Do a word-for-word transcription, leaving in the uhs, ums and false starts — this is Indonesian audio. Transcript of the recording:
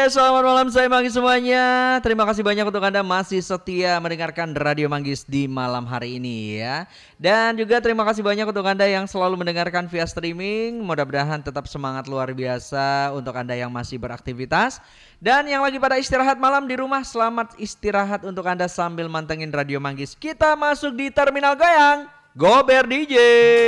selamat malam saya Manggis semuanya. Terima kasih banyak untuk Anda masih setia mendengarkan Radio Manggis di malam hari ini ya. Dan juga terima kasih banyak untuk Anda yang selalu mendengarkan via streaming. Mudah-mudahan tetap semangat luar biasa untuk Anda yang masih beraktivitas. Dan yang lagi pada istirahat malam di rumah, selamat istirahat untuk Anda sambil mantengin Radio Manggis. Kita masuk di Terminal Goyang, Gober D J.